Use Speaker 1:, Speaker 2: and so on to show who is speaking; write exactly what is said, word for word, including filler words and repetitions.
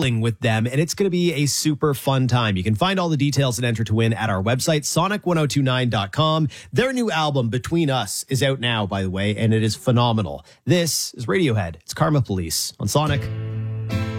Speaker 1: bowling with them, and it's going to be a super fun time. You can find all the details and enter to win at our website, sonic ten twenty-nine dot com. Their new album, Between Us, is out now, by the way, and it is phenomenal. This is Radiohead. It's Karma Police on Sonic